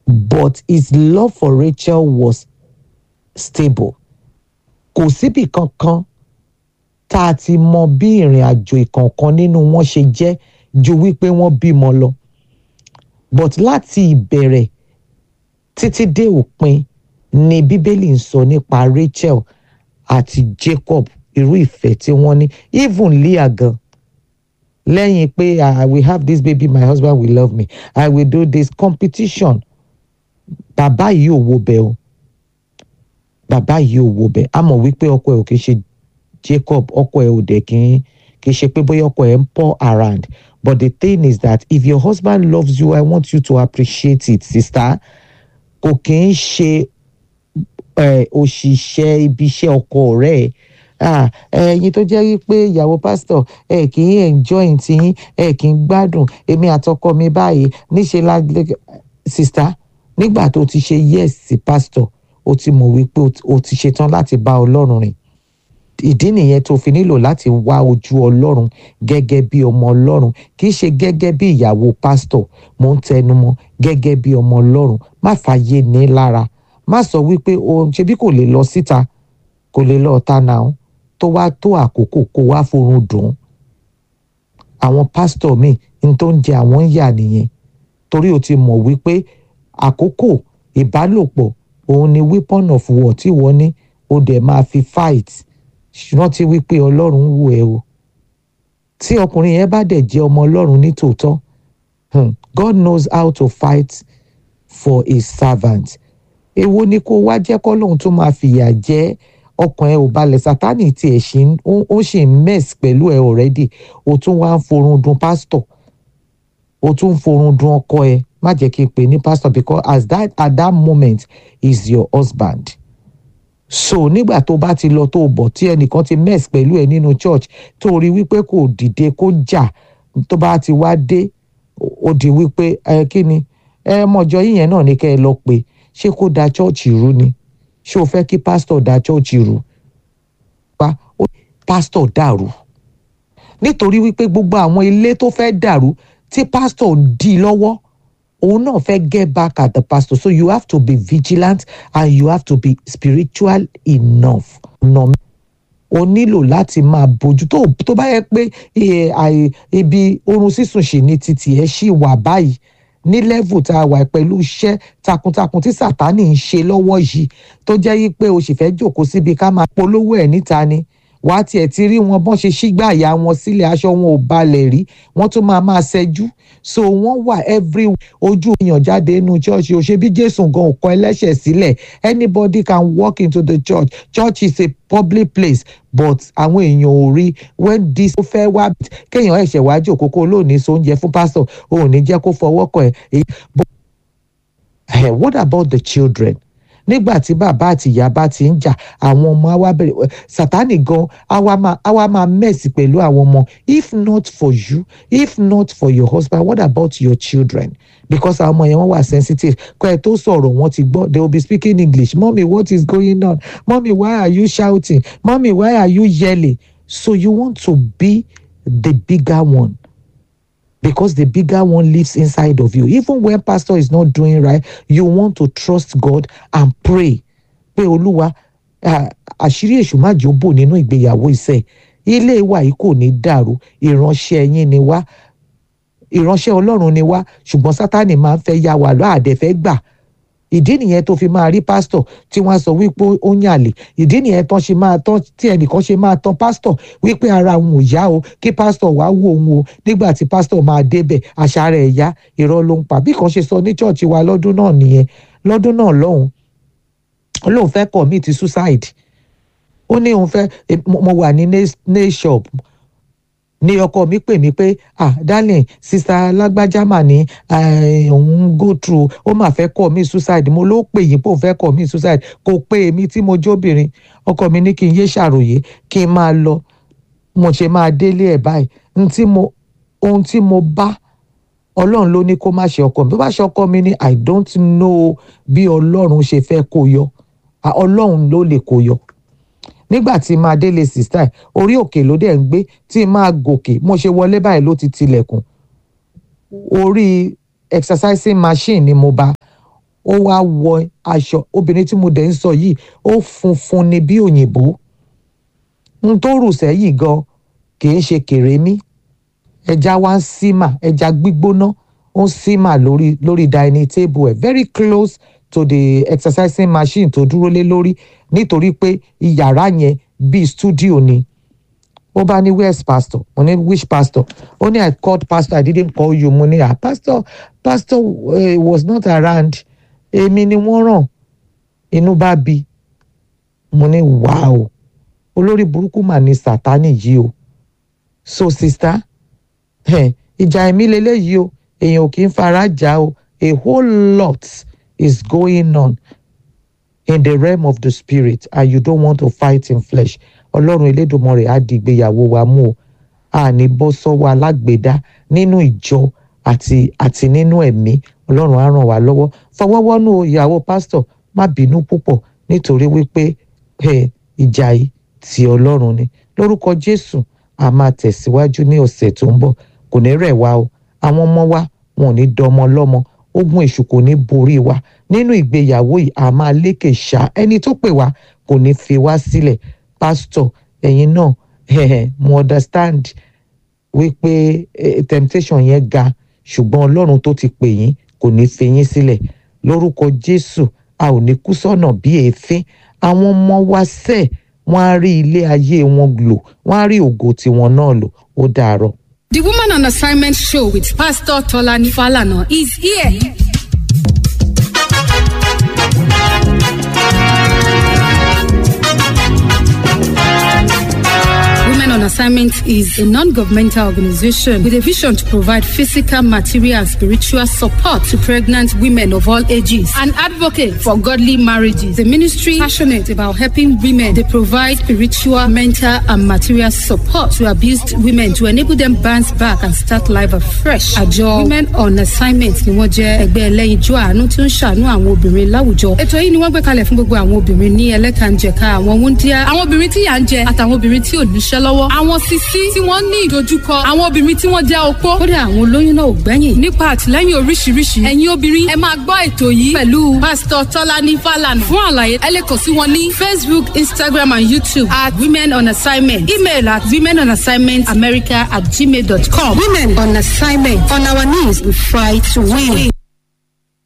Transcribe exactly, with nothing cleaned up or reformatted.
but his love for Rachel was stable. Kò síbì kankan tá a ti mọ bí ìrìn àjò ìkọ̀ọ̀kan nínú wọn ṣe jẹ́ ju wípé wọ́n bímọ lọ. But láti ìbẹ̀rẹ̀ títí dé òpin ni Bíbélì ń sọ nípa Rachel àti Jacob, irú ìfẹ́ tí wọ́n ní. Even Leah gan, lẹ́yìn pé I will have this baby, my husband will love me, I will do this competition. Bàbá yìí ò wo bẹ̀ o. Bàbá yìí ò wo bẹ̀. A mọ̀ wípé ọkọ ẹ̀ ò kì í ṣe Jacob, ọkọ ẹ̀ ò dẹ̀ kì í kì í ṣe pé bóyá ọkọ ẹ̀ ń pour around. But the thing is that if your husband loves you, I want you to appreciate it, sister. Kò kì í ṣe òṣìṣẹ́ ibi iṣẹ́ ọkọ rẹ̀. Ah, ẹ̀yin tó jẹ́ wípé ìyàwó pásítọ̀ ẹ kì í enjoy tiyín, ẹ kì í gbádùn, èmi àtọkọ mi báyìí níṣe la sister, nígbà tó ti ṣe yes sí pásítọ̀, o ti mọ̀ wípé o ti ṣetán láti bá Ọlọ́run rìn. Ìdí nìyẹn tó fi nílò láti wá ojú Ọlọ́run gẹ́gẹ́ bí ọmọ Ọlọ́run, kì í ṣe gẹ́gẹ́ bí ìyàwó pásítọ̀. Mo ń tẹnumọ́ gẹ́gẹ́ bí ọmọ Ọlọ́run. Má fàyè ní lára. Má sọ wípé o ṣebí kò lè lọ síta, kò lè lọ ọ̀tá náà tó wá tó àkókò kó wá forun dùn. Àwọn pásítọ̀ míì ní tó ń jẹ àwọn ń yà nìyẹn, torí o ti mọ̀ wípé àkókò ìbálòpọ̀ òun ni weapon of war tí wọ́n ní o dẹ̀ máa fi fight. Rántí wípé Ọlọ́run ń wò ẹ́ o. Tí ọkùnrin yẹn bá dẹ̀ jẹ́ ọmọ Ọlọ́run ní tòótọ́, hmm, God knows how to fight for his servant. Èwo ni kó wá jẹ́ k'Ọlọ́run tó máa fìyà jẹ ọkàn ẹ ò balẹ̀. Sátánì tí ẹ̀ ṣì ń ó ṣì ń mess pẹ̀lú ẹ already. O tún wá ń forun dun pásítọ̀, o tún ń forun dun ọkọ ẹ. Má jẹ́ kí n pè ní pásítọ̀ because as that at that moment is your husband. So nígbà tó bá ti lọ tó bọ̀ tí ẹnìkan ti mess pẹ̀lú ẹ nínú church tó rí wípé kò dìde kó jà, tó bá ti wá dé ó di wípé ẹ kí ni ẹ mọ̀jọ yíyẹn náà ní kẹ́ ẹ lọ pé ṣé kó da church rú ni? Ṣé o fẹ́ kí pásítọ̀ da church rú? Pa pásítọ̀ dàrú. Nítorí wípé gbogbo àwọn ilé tó fẹ́ dàrú tí pásítọ̀ ń dí lọ́wọ́, òun náà fẹ́ get back at the pastor. So you have to be vigilant and you have to be spiritual enough. No, o nílò láti máa bójú tó tó bá yẹ pé ibi oorun sísùn ṣì ní títì ẹ ṣì wà báyìí ní level tá a wà pẹ̀lú iṣẹ́ takuntakun tí Sátánì ń ṣe lọ́wọ́ yìí, tó jẹ́ yí pé o sì fẹ́ jókòó síbi ká máa polówó ẹ̀ níta ni. Wàá tiẹ̀ ti rí wọn bọ́n ṣe ṣígbà ìyá wọn sílẹ̀, aṣọ wọn ò balẹ̀ rí, wọ́n tún máa máa ṣẹ́jú. So wọ́n wà every ojú èèyàn jáde nínú church. O ṣe bí Jésù gan ò kọ ẹlẹ́ṣẹ̀ sílẹ̀. Anybody can walk into the church. Church is a public place, but àwọn èèyàn ò rí when this ó fẹ́ wá kéèyàn ẹ̀ṣẹ̀ wá jókòó kó lónìí so oúnjẹ fún pásítọ̀, o ò ní jẹ́ kó fọwọ́ kàn ẹ́. What about the children? Nígbà tí bàbá àti ìyá bá ti ń jà, àwọn ọmọ á wá bẹ̀rẹ̀ Sátánì gan á wá máa á wá máa mess pẹ̀lú àwọn ọmọ. If not for you, if not for your husband, what about your children? Because àwọn ọmọ yẹn wọ́n wà sensitive. Kọ́ ẹ tó sọ̀rọ̀ wọ́n ti gbọ́, they will be speaking English. Mommy, what is going on? Mommy, why are you shouting? Mommy, why are you yelling? So you want to be the bigger one, because the bigger one lives inside of you. Even when pastor is not doing right, you want to trust God and pray. Pé Olúwa, àṣírí èṣù má jẹ́ ó bò nínú ìgbéyàwó iṣẹ́. Ilé wa yìí kò ní dàrú. Ìránṣẹ́ yín ni wá. Ìránṣẹ́ Ọlọ́run ni wá. Ṣùgbọ́n Sátánì máa ń fẹ́ yá wa lọ, àdẹ̀ fẹ́ gbà. Ìdí nìyẹn tó fi máa rí pásítọ̀ tí wọ́n sọ wípé ó ń yàlè. Ìdí nìyẹn tán ṣe máa tán tí ẹnìkan ṣe máa tán pásítọ̀ wípé ara òun ò yá o, kí pásítọ̀ wá wò òun o. Nígbà tí pásítọ̀ máa débẹ̀, àṣà rẹ̀ yá, irọ́ ló ń pa. Bí kan ṣe sọ ní church wa lọ́dún náà nìyẹn. Lọ́dún náà lọ́hùn, ó lóun fẹ́ commit suicide. Ó ní òun fẹ́, mo wà ní nail shop ní ọkọ mi pè mí pé ah darling, sister lágbájá mà ní òun go through, ó mà fẹ́ commit suicide. Mo ló pè yín pé òun fẹ́ commit suicide, kò pé èmi tí mo jóbìnrin. Ọkọ mi ní kí n yé ṣàròyé, kí n máa lọ. Mo ṣe máa délé ẹ̀ báyìí. Ohun tí mo ohun tí mo bá Ọlọ́run ló ní kó má ṣe ọkọ mi. Bí bá ṣe ọkọ mi ni I don't know bí Ọlọ́run ṣe fẹ́ kó yọ. Ọlọ́run ló lè kó yọ. Nígbà tí máa délé sister, orí òkè ló dẹ̀ ń gbé, tí máa gòkè, mo ṣe wọlé báyìí ló ti tilẹ̀kùn. Orí exercising machine ni mo bá. ó wá wọ aṣọ obìnrin tí mo dẹ̀ ń sọ yìí ó funfun ni bí òyìnbó n tó rù sẹ́yìn gan kì í ṣe kèrémí ẹja wá ń símà ẹja gbígbóná ó ń símà lórí lórí dining table ẹ̀ very close to the exercising machine tó dúró lé lórí nítorí pé iyàrá yẹn bíi studio ni ó bá ní where's pastor mo ní which pastor ó ní I called pastor I didn't call you mo ní ah pastor pastor uh, was not around èmi ni wọ́n ràn inú bá bí mo ní wow olórí burúkú mà ní sátánì yìí o so sister ìjà ẹ̀mí leléyìí o èèyàn ò kì í fara jà o a whole lot is going on in the realm of the spirit and you don't want to fight in flesh ọlọ́run elédùnmọ̀rẹ̀ á di ìgbéyàwó wa mú o a ní bọ́ sọ́wọ́ alágbèédá nínú ìjọ àti àti nínú ẹ̀mí ọlọ́run á ràn wá lọ́wọ́ fọwọ́wọ́nú ìyàwó pásítọ̀ má bínú púpọ̀ nítorí wípé ìjà yìí ti ọlọ́run ni lórúkọ jésù a máa tẹ̀síwájú ní ọ̀sẹ̀ tó ń bọ̀ kò ní rẹ̀ wá o àwọn ọmọ wa wọn ò ní dọmọ lọ́mọ ogun èṣù kò ní borí wa nínú ìgbéyàwó yìí a máa lékè ṣá ẹni tó pè wá kò ní fi wá sílẹ̀ pásítọ̀ ẹ̀yin náà mo understand wípé eh, temptation yẹn ga ṣùgbọ́n ọlọ́run tó ti pè yín kò ní fi yín sílẹ̀ lórúkọ jésù a ò ní kú sọ́nà bí èéfín àwọn ọmọ wa sẹ́ẹ̀ wọ́n á rí ilé ayé wọn lò wọ́n á rí ògo tiwọn náà lò ó dàárọ̀. The Woman on Assignment show with Pastor Tolani Falana is here. Women on Assignment is a non-governmental organization with a vision to provide physical, material, and spiritual support to pregnant women of all ages. An advocate for godly marriages. The ministry passionate about helping women. They provide spiritual, mental, and material support to abused women to enable them bounce back and start life afresh. Àjọ Women on Assignment ni wọ́n jẹ́ ẹgbẹ́ ẹlẹ́yinjú àánú tí ó ń ṣàánú àwọn obìnrin láwùjọ. Ètò yìí ni wọ́n gbé kalẹ̀ fún gbogbo àwọn obìnrin ní ẹlẹ́kànjẹ̀ka àwọn wúndíá, àwọn obìnrin tí yà ń jẹ àtàwọn obìnrin tí ò níṣẹ́ lọ́wọ́, àwọn sisi tí wọ́n ní ìdojúkọ, àwọn obìnrin tí wọ́n jẹ́ opó, kódà àwọn olóyún náà ò gbẹ́yìn. Nípa àtìlẹ́yìn oríṣiríṣi, ẹ̀yin obìnrin ẹ máa gbọ́ ètò yìí pẹ̀lú Pastor Tolani Falana. Fún àlàyé ẹ lè kàn sí wọn ní Facebook, Instagram and YouTube at Women on Assignment. Email at women on assignment america at gmail dot com. Women on Assignment. On our knees we fight to win.